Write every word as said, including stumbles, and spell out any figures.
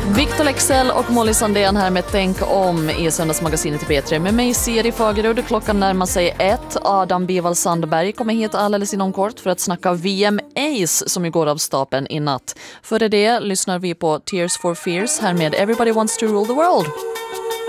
Victor Lexell och Molly Sandén här med Tänk om i Söndagsmagasinet i P tre med mig Siri Fagerud. Klockan närmar sig ett. Adam Bival Sandberg kommer hit alldeles inom kort för att snacka V M Ace som ju går av stapeln i natt. Före det lyssnar vi på Tears for Fears här med Everybody Wants to Rule the World.